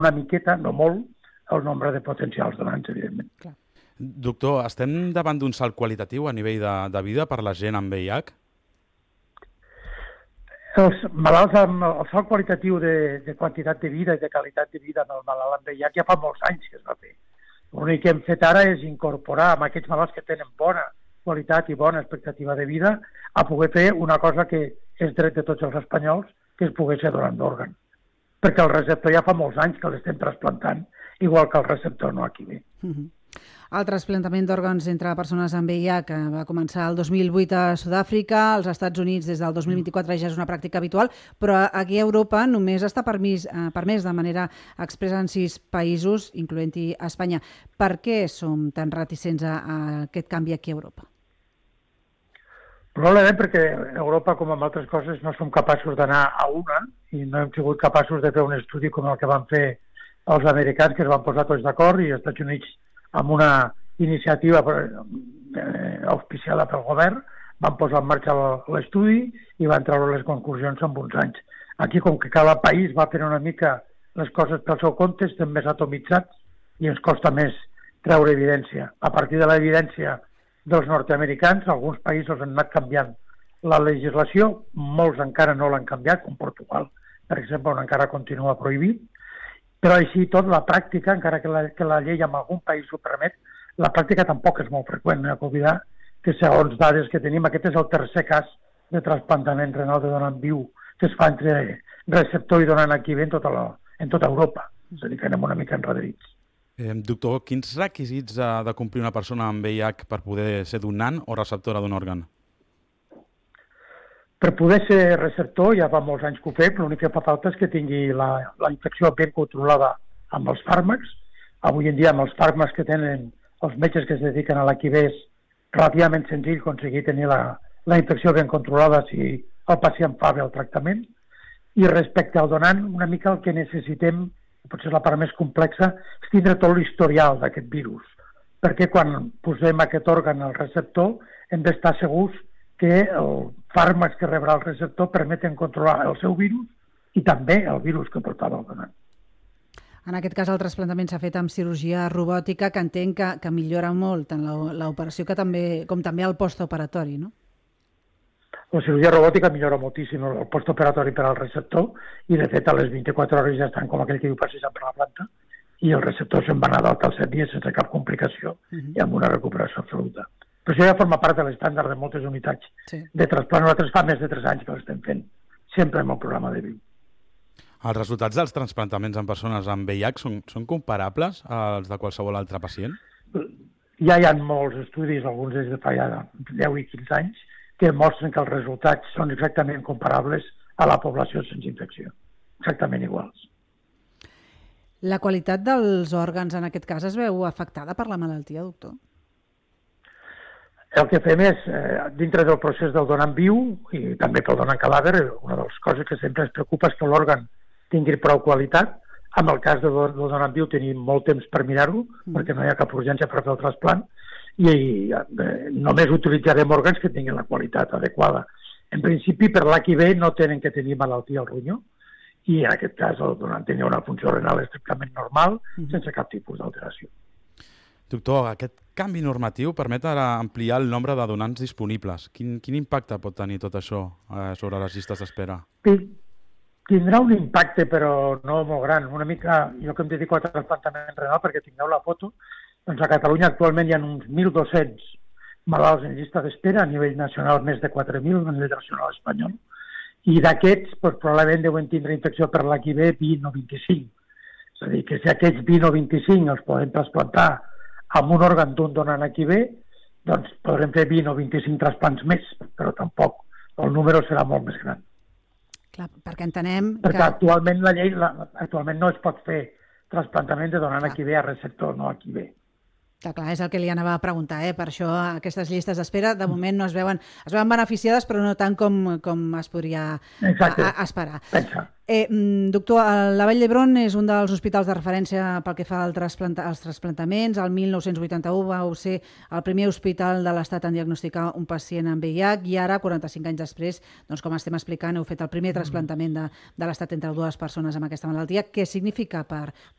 una miqueta, no molt, el nombre de potencials donants, evidentment. Clar. Doctor, estem davant d'un salt qualitatiu a nivell de vida per la gent amb VIH? Els malalts amb el salt qualitatiu de quantitat de vida i de qualitat de vida en el malalt amb VIH ja fa molts anys que es va fer. L'únic que hem fet ara és incorporar amb aquests malalts que tenen bona qualitat i bona expectativa de vida a poder fer una cosa que és dret de tots els espanyols, que és poder ser donant d'òrgan. Perquè el receptor ja fa molts anys que l'estem trasplantant, igual que el receptor no aquí ve. El trasplantament d'òrgans entre persones amb VIH va començar el 2008 a Sud-àfrica, als Estats Units des del 2024 ja és una pràctica habitual, però aquí a Europa només està permès de manera expressa en 6 països, incloent-hi Espanya. Per què som tan reticents a aquest canvi aquí a Europa? Probablement perquè a Europa, com amb altres coses, no som capaços d'anar a una i no hem sigut capaços de fer un estudi com el que van fer els americans, que es van posar tots d'acord, i els Estats Units, amb una iniciativa auspiciada pel govern, van posar en marxa l'estudi i van treure les conclusions en uns anys. Aquí, com que cada país va fer una mica les coses pel seu compte, estem més atomitzats i ens costa més treure evidència. A partir de l'evidència dels nord-americans, alguns països han anat canviant la legislació, molts encara no l'han canviat, com Portugal, per exemple, on encara continua prohibit, però així tot la pràctica, encara que la llei en algun país ho permet, la pràctica tampoc és molt freqüent. No hi ha que oblidar que segons dades que tenim, aquest és el tercer cas de trasplantament renal de donant viu que es fa entre receptor i donant aquí bé en tota Europa. És a dir, que anem una mica enrederits. Doctor, quins requisits ha de complir una persona amb VIH per poder ser donant o receptora d'un òrgan? Per poder ser receptor, ja fa molts anys que ho fem, l'únic que fa falta és que tingui la infecció ben controlada amb els fàrmacs. Avui en dia, amb els fàrmacs que tenen els metges que es dediquen a l'HIV, és relativament senzill aconseguir tenir la infecció ben controlada si el pacient fa bé el tractament. I respecte al donant, una mica el que necessitem, potser la part més complexa, és tindre tot l'historial d'aquest virus. Perquè quan posem aquest òrgan al receptor hem d'estar segurs que els fàrmacs que rebrà el receptor permeten controlar el seu virus i també el virus que portava el donant. En aquest cas, el trasplantament s'ha fet amb cirurgia robòtica, que entenc que millora molt tant l'operació com també el postoperatori, no? La cirurgia robòtica millora moltíssim el postoperatori per al receptor i, de fet, a les 24 hores ja estan com aquell que diu passejant per la planta i el receptor se'n va anar d'alta als 7 dies sense cap complicació i amb una recuperació absoluta. Però això ja forma part de l'estàndard de moltes unitats de trasplant. Nosaltres fa més de 3 anys que l'estem fent, sempre amb el programa de VIU. Els resultats dels trasplantaments en persones amb VIH són comparables als de qualsevol altre pacient? Ja hi ha molts estudis, alguns des de fa ja 10 i 15 anys, que mostren que els resultats són exactament comparables a la població sense infecció. Exactament iguals. La qualitat dels òrgans en aquest cas es veu afectada per la malaltia, doctor? El que fem és, dintre del procés del donant viu i també pel donant cadàver, una de les coses que sempre ens preocupa és que l'òrgan tingui prou qualitat. En el cas del donant viu tenim molt temps per mirar-ho, perquè no hi ha cap urgència per fer el trasplant, i només utilitzarem òrgans que tinguin la qualitat adequada. En principi, per l'HIV no tenen que tenir malaltia al ronyó, i en aquest cas el donant tenia una funció renal estrictament normal, sense cap tipus d'alteració. Doctor, aquest canvi normatiu permet ara ampliar el nombre de donants disponibles. Quin impacte pot tenir tot això sobre les llistes d'espera? Tindrà un impacte, però no molt gran. Una mica, jo que em dedico a trasplantament renal, perquè tingueu la foto, doncs a Catalunya actualment hi ha uns 1.200 malalts en llista d'espera, a nivell nacional més de 4.000, a nivell nacional espanyol, i d'aquests probablement deuen tindre infecció per l'HIV 20 o 25. És a dir, que si aquests 20 o 25 els podem trasplantar amb un òrgan d'un donant HIV, doncs podrem fer 20 o 25 trasplants més, però tampoc el número serà molt més gran. Clar, perquè entenem perquè actualment la llei actualment no es pot fer trasplantament de donant HIV a receptor, no HIV. Clar, és el que li anava a preguntar, per això aquestes llistes d'espera de moment no es veuen beneficiades, però no tant com es podria esperar. Doctor, la Vall d'Hebron és un dels hospitals de referència pel que fa als trasplantaments. El 1981 vau ser el primer hospital de l'Estat en diagnosticar un pacient amb VIH i ara, 45 anys després, doncs, com estem explicant, heu fet el primer trasplantament de l'Estat entre 2 persones amb aquesta malaltia. Què significa per